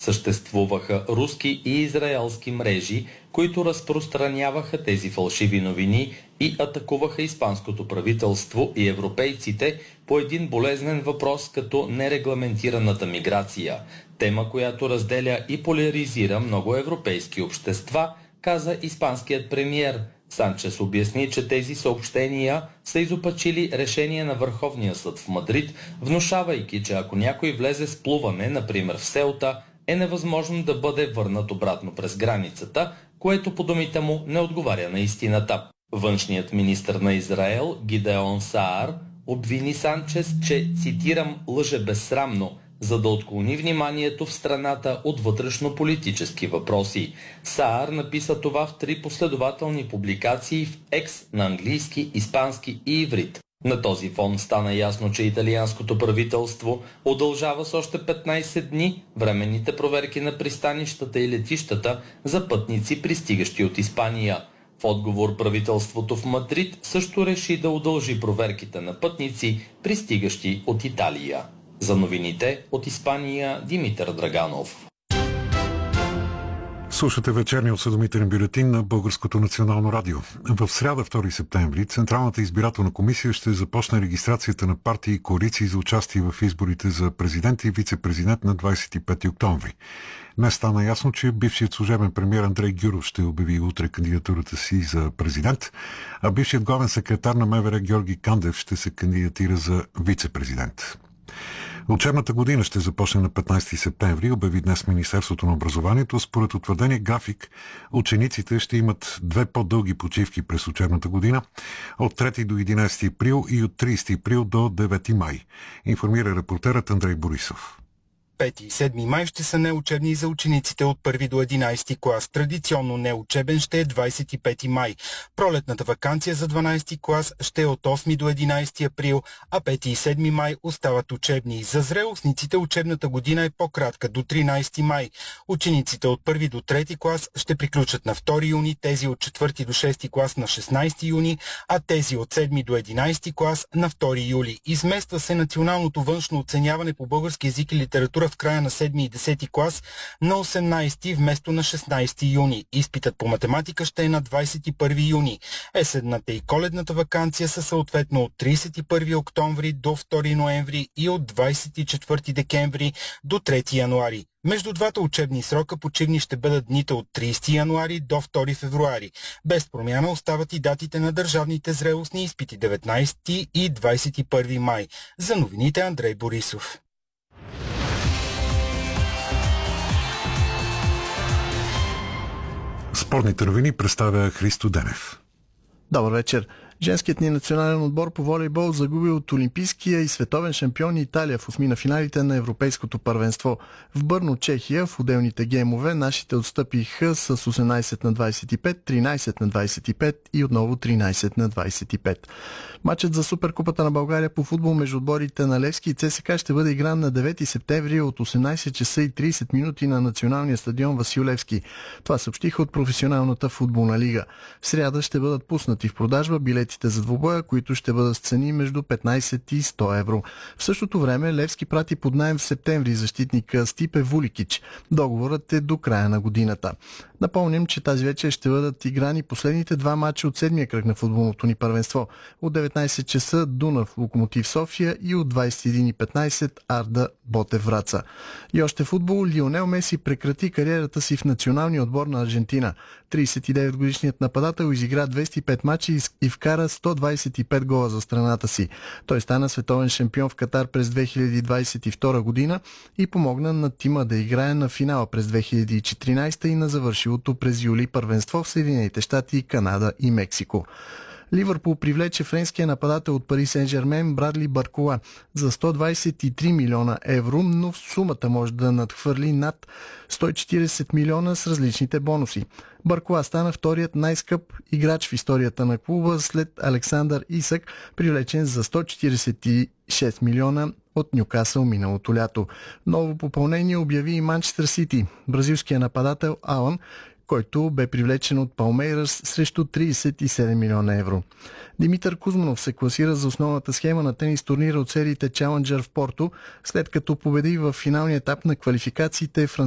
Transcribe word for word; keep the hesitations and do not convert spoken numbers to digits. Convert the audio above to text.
Съществуваха руски и израелски мрежи, които разпространяваха тези фалшиви новини и атакуваха испанското правителство и европейците по един болезнен въпрос като нерегламентираната миграция. Тема, която разделя и поляризира много европейски общества, каза испанският премиер. Санчес обясни, че тези съобщения са изопачили решение на Върховния съд в Мадрид, внушавайки, че ако някой влезе с плуване, например в Селта, е невъзможно да бъде върнат обратно през границата, което по думите му не отговаря на истината. Външният министър на Израел Гидеон Саар обвини Санчес, че, цитирам, лъже безсрамно, за да отклони вниманието в страната от вътрешно-политически въпроси. Саар написа това в три последователни публикации в Екс на английски, испански и иврит. На този фон стана ясно, че италианското правителство удължава с още петнайсет дни временните проверки на пристанищата и летищата за пътници, пристигащи от Испания. В отговор правителството в Мадрид също реши да удължи проверките на пътници, пристигащи от Италия. За новините от Испания, Димитър Драганов. Слушате вечерния осведомителен бюлетин на Българското национално радио. В сряда, втори септември, Централната избирателна комисия ще започне регистрацията на партии и коалиции за участие в изборите за президент и вице-президент на двайсет и пети октомври. Днес стана ясно, че бившият служебен премиер Андрей Гюров ще обяви утре кандидатурата си за президент, а бившият главен секретар на МВР Георги Кандев ще се кандидатира за вице-президент. Учебната година ще започне на петнайсети септември, обяви днес Министерството на образованието. Според утвърдения график, учениците ще имат две по-дълги почивки през учебната година от трети до единайсети април и от трийсети април до девети май, информира репортерът Андрей Борисов. пети и седми май ще са неучебни за учениците от първи до единайсети клас. Традиционно неучебен ще е двайсет и пети май. Пролетната ваканция за дванайсети клас ще е от осми до единайсети април, а пети и седми май остават учебни. За зрелостниците учебната година е по-кратка, до тринайсети май. Учениците от първи до трети клас ще приключат на втори юни, тези от четвърти до шести клас на шестнайсети юни, а тези от седми до единайсети клас на втори юли. Измества се националното външно оценяване по български език и литература в края на седми и десети клас на осемнайсети вместо на шестнайсети юни. Изпитът по математика ще е на двайсет и първи юни. Есенната и коледната ваканция са съответно от трийсет и първи октомври до втори ноември и от двайсет и четвърти декември до трети януари. Между двата учебни срока почивни ще бъдат дните от трийсети януари до втори февруари. Без промяна остават и датите на държавните зрелостни изпити деветнайсети и двайсет и първи май. За новините Андрей Борисов. Спортните новини представя Христо Денев. Добър вечер. Женският ни национален отбор по волейбол загуби от олимпийския и световен шампион Италия в осми на финалите на Европейското първенство. В Бърно, Чехия, в отделните геймове нашите отстъпиха с осемнайсет на двайсет и пет, тринайсет на двайсет и пет и отново тринайсет на двайсет и пет. Матчът за Суперкупата на България по футбол между отборите на Левски и ЦСКА ще бъде игран на девети септември от осемнайсет часа и трийсет минути на националния стадион Васил Левски. Това съобщиха от професионалната футболна лига. В сряда ще бъдат пуснати в продажба билетите за двубоя, които ще бъдат с цени между петнайсет и сто евро. В същото време Левски прати под наем в септември защитника Стипе Вуликич. Договорът е до края на годината. Напомням, че тази вечер ще бъдат играни последните два матча от седмия кръг на футболното ни първенство. От деветнайсет часа Дунав Локомотив София и от двайсет и един и петнайсет Арда Ботев Враца. И още футбол. Лионел Меси прекрати кариерата си в националния отбор на Аржентина. трийсет и девет годишният нападател изигра двеста и пет мача и вкара сто двайсет и пет гола за страната си. Той стана световен шампион в Катар през две хиляди двайсет и втора година и помогна на тима да играе на финала през две хиляди и четиринайсета и на завършилото през юли първенство в Съединените щати, Канада и Мексико. Ливърпул привлече френския нападател от Пари Сен-Жермен Брадли Баркола за сто двайсет и три милиона евро, но сумата може да надхвърли над сто и четирийсет милиона с различните бонуси. Баркола стана вторият най-скъп играч в историята на клуба след Александър Исак, привлечен за сто четирийсет и шест милиона от Нюкасъл миналото лято. Ново попълнение обяви и Манчестър Сити. Бразилският нападател Алан, който бе привлечен от Палмейрас срещу трийсет и седем милиона евро. Димитър Кузманов се класира за основната схема на тенис турнира от сериите Challenger в Порто, след като победи в финалния етап на квалификациите